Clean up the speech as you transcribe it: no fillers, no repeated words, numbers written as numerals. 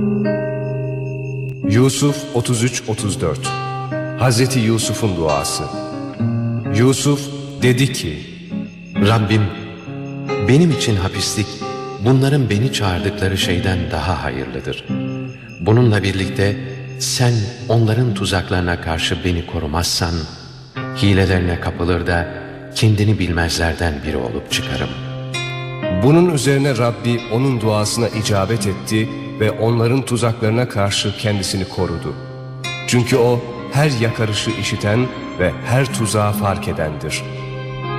Yusuf 33-34. Hazreti Yusuf'un duası. Yusuf dedi ki: Rabbim, benim için hapislik bunların beni çağırdıkları şeyden daha hayırlıdır. Bununla birlikte sen onların tuzaklarına karşı beni korumazsan, hilelerine kapılır da kendini bilmezlerden biri olup çıkarım. Bunun üzerine Rabbi onun duasına icabet etti ve onların tuzaklarına karşı kendisini korudu. Çünkü o her yakarışı işiten ve her tuzağı fark edendir.